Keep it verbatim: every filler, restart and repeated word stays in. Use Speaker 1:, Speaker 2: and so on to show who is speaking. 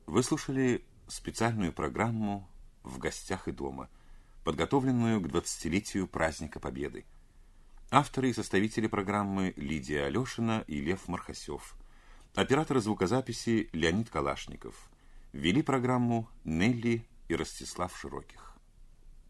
Speaker 1: Вы слушали специальную программу «В гостях и дома», подготовленную к двадцатилетию праздника Победы. Авторы и составители программы Лидия Алешина и Лев Мархасев. Операторы звукозаписи Леонид Калашников. Вели программу Нелли и Ростислав Широких.